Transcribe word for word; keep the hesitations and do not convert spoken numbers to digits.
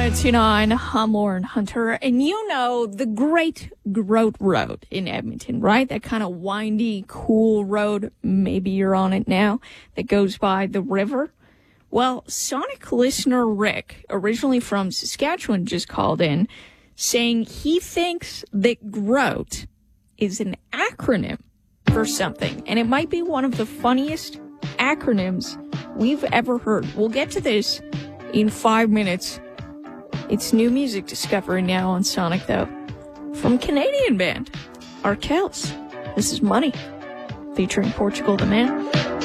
oh two nine, I'm Lauren Hunter, and you know the Great Groat Road in Edmonton, right? That kind of windy, cool road, maybe you're on it now, that goes by the river. Well, Sonic listener Rick, originally from Saskatchewan, just called in saying he thinks that GROAT is an acronym for something, and it might be one of the funniest acronyms we've ever heard. We'll get to this in five minutes. It's new music discovery now on Sonic, though, from Canadian band Arkells. This is Money, featuring Portugal the Man.